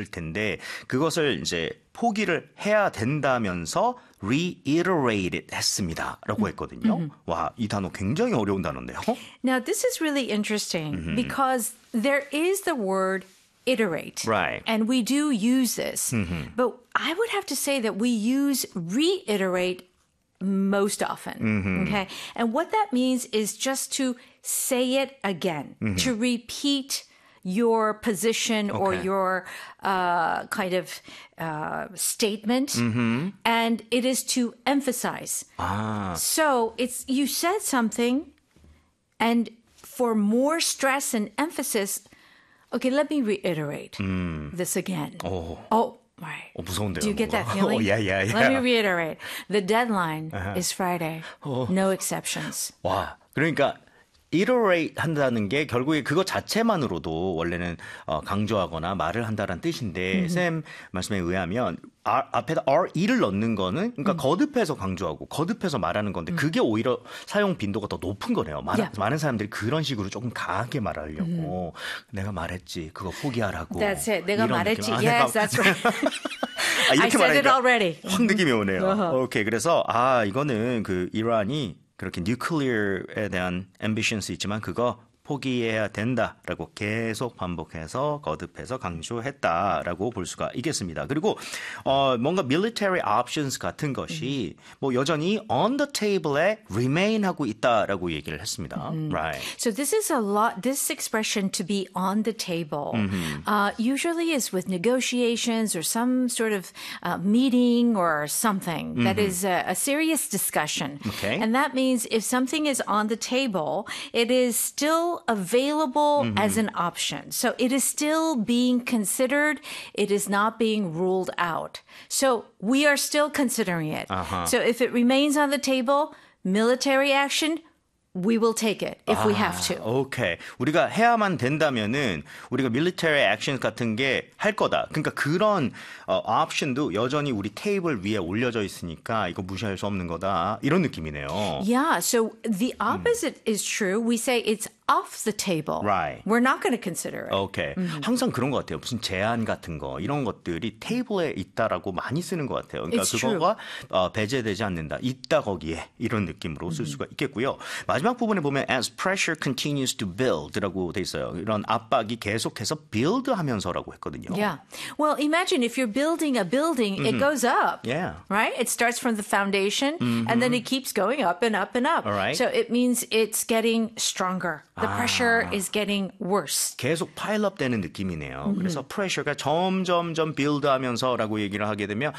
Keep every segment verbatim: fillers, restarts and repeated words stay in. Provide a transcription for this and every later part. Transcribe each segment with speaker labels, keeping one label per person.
Speaker 1: 텐데 그것을 이제 포기를 해야 된다면서 reiterate it 했습니다라고 했거든요. Mm-hmm. 와, 이 단어 굉장히 어려운 단어인데요.
Speaker 2: Now, this is really interesting mm-hmm. because there is the word iterate.
Speaker 1: Right.
Speaker 2: And we do use this. Mm-hmm. But I would have to say that we use reiterate most often. Mm-hmm. Okay. And what that means is just to say it again, mm-hmm. to repeat your position okay. or your uh, kind of uh, statement. Mm-hmm. And it is to emphasize.
Speaker 1: Ah.
Speaker 2: So it's you said something, and for more stress and emphasis, okay, let me reiterate mm. this again.
Speaker 1: Oh.
Speaker 2: Oh. Right.
Speaker 1: 어, 무서운데요.
Speaker 2: Do you get
Speaker 1: 뭐가.
Speaker 2: that feeling?
Speaker 1: Oh, yeah, yeah, yeah.
Speaker 2: Let me reiterate. The deadline
Speaker 1: uh-huh.
Speaker 2: is Friday.
Speaker 1: Oh.
Speaker 2: No exceptions.
Speaker 1: 와, 그러니까 iterate 한다는 게 결국에 그거 자체만으로도 원래는 어, 강조하거나 말을 한다는 뜻인데 음. 쌤 말씀에 의하면 R, 앞에다 re를 넣는 거는 그러니까 음. 거듭해서 강조하고 거듭해서 말하는 건데 음. 그게 오히려 사용 빈도가 더 높은 거네요. 많,
Speaker 2: yeah.
Speaker 1: 많은 사람들이 그런 식으로 조금 강하게 말하려고 음. 내가 말했지 그거 포기하라고.
Speaker 2: That's it. 내가 말했지.
Speaker 1: 느낌.
Speaker 2: Yes, that's right.
Speaker 1: 아, 이렇게
Speaker 2: I said it already.
Speaker 1: 확 느낌이 오네요.
Speaker 2: Uh-huh.
Speaker 1: 오케이, 그래서 아 이거는 그 이란이 그렇게 뉴클리어에 대한 앰비션스 있지만 그거 포기해야 된다라고 계속 반복해서 거듭해서 강조했다라고 볼 수가 있겠습니다. 그리고 어, 뭔가 military options 같은 것이 mm-hmm. 뭐 여전히 on the table에 remain하고 있다라고 얘기를 했습니다. Mm-hmm. Right.
Speaker 2: So this is a lot. This expression to be on the table mm-hmm. uh, usually is with negotiations or some sort of uh, meeting or something mm-hmm. that is a, a serious discussion.
Speaker 1: Okay.
Speaker 2: And that means if something is on the table, it is still available mm-hmm. as an option. So it is still being considered. It is not being ruled out. So we are still considering it. Uh-huh. So if it remains on the table, military action, we will take it if
Speaker 1: 아,
Speaker 2: we have to.
Speaker 1: 오케이. 우리가 해야만 된다면은 우리가 military action 같은 게 할 거다. 그러니까 그런 어, 옵션도 여전히 우리 테이블 위에 올려져 있으니까 이거 무시할 수 없는 거다. 이런 느낌이네요.
Speaker 2: Yeah, so the opposite 음. is true. We say it's off the table.
Speaker 1: Right.
Speaker 2: We're not going to consider it.
Speaker 1: 오케이.
Speaker 2: Mm-hmm.
Speaker 1: 항상 그런 것 같아요. 무슨 제안 같은 거 이런 것들이 테이블에 있다라고 많이 쓰는 것 같아요. 그러니까
Speaker 2: It's
Speaker 1: 그거가 어, 배제되지 않는다. 있다 거기에 이런 느낌으로 쓸 수가 있겠고요. 마지막 부분에 보면 as pressure continues to build라고 돼 있어요. 이런 압박이 계속해서 build하면서라고 했거든요.
Speaker 2: Yeah. Well, imagine if you're building a building, mm-hmm. it goes up.
Speaker 1: Yeah.
Speaker 2: Right? It starts from the foundation mm-hmm. and then it keeps going up and up and up.
Speaker 1: All right.
Speaker 2: So it means it's getting stronger. The
Speaker 1: 아.
Speaker 2: pressure is getting worse.
Speaker 1: 계속 파일업 되는 느낌이네요. Mm-hmm. 그래서 pressure가 점점점 build하면서라고 얘기를 하게 되면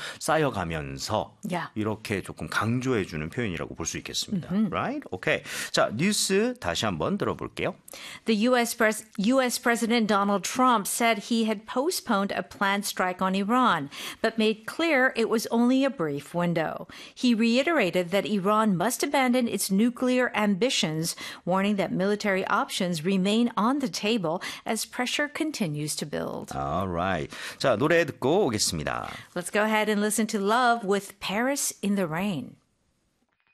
Speaker 1: 쌓여가면서
Speaker 2: yeah.
Speaker 1: 이렇게 조금 강조해주는 표현이라고 볼 수 있겠습니다.
Speaker 2: Mm-hmm.
Speaker 1: Right? 오케이. 자, 뉴스 다시 한번 들어볼게요.
Speaker 2: The U S pres- U S President Donald Trump said he had postponed a planned strike on Iran, but made clear it was only a brief window. He reiterated that Iran must abandon its nuclear ambitions, warning that military options remain on the table as pressure continues to build.
Speaker 1: All right. 자, 노래 듣고 오겠습니다.
Speaker 2: Let's go ahead and listen to Love with Paris in the Rain.